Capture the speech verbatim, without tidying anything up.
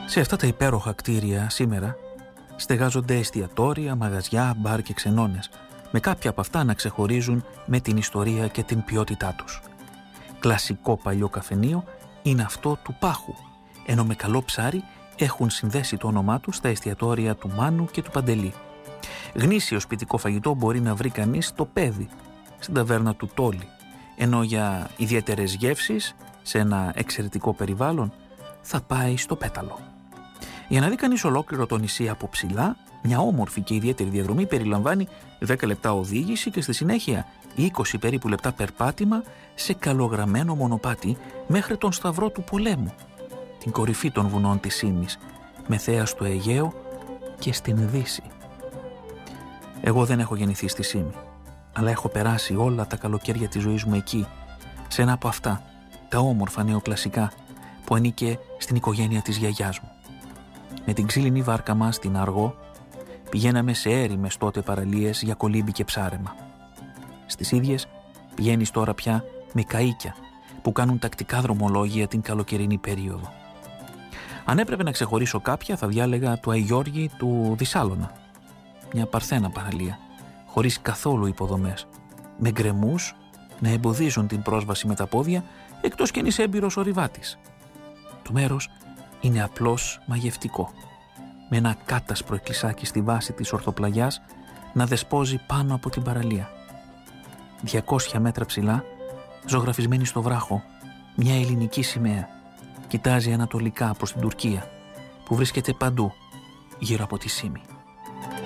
Σε αυτά τα υπέροχα κτίρια σήμερα στεγάζονται εστιατόρια, μαγαζιά, μπαρ και ξενώνες, με κάποια από αυτά να ξεχωρίζουν με την ιστορία και την ποιότητά τους. Κλασικό παλιό καφενείο είναι αυτό του Πάχου, ενώ με καλό ψάρι έχουν συνδέσει το όνομά τους στα εστιατόρια του Μάνου και του Παντελή. Γνήσιο σπιτικό φαγητό μπορεί να βρει κανείς στο Πέδι, στην ταβέρνα του Τόλι, ενώ για ιδιαίτερες γεύσεις, σε ένα εξαιρετικό περιβάλλον, θα πάει στο Πέταλο. Για να δει κανείς ολόκληρο το νησί από ψηλά, μια όμορφη και ιδιαίτερη διαδρομή περιλαμβάνει δέκα λεπτά οδήγηση και στη συνέχεια είκοσι περίπου λεπτά περπάτημα σε καλογραμμένο μονοπάτι μέχρι τον Σταυρό του Πολέμου, την κορυφή των βουνών της Ήμνης, με θέα στο Αιγαίο και στην Δύση. Εγώ δεν έχω γεννηθεί στη Σύμη, αλλά έχω περάσει όλα τα καλοκαίρια της ζωής μου εκεί, σε ένα από αυτά, τα όμορφα νεοκλασικά που ανήκε στην οικογένεια της γιαγιάς μου. Με την ξύλινη βάρκα μας στην Αργό πηγαίναμε σε έρημες τότε παραλίες για κολύμπι και ψάρεμα. Στις ίδιες πηγαίνεις τώρα πια με καΐκια που κάνουν τακτικά δρομολόγια την καλοκαιρινή περίοδο. Αν έπρεπε να ξεχωρίσω κάποια, θα διάλεγα του Αϊγιώργη του Δυσάλωνα. Μια παρθένα παραλία, χωρίς καθόλου υποδομές, με γκρεμούς να εμποδίζουν την πρόσβαση με τα πόδια, εκτός κι αν είσαι έμπειρος ορειβάτης. Το μέρος είναι απλώς μαγευτικό, με ένα κάτασπρο εκκλησάκι στη βάση της ορθοπλαγιάς να δεσπόζει πάνω από την παραλία. διακόσια μέτρα ψηλά, ζωγραφισμένη στο βράχο, μια ελληνική σημαία κοιτάζει ανατολικά προς την Τουρκία, που βρίσκεται παντού γύρω από τη Σύμη.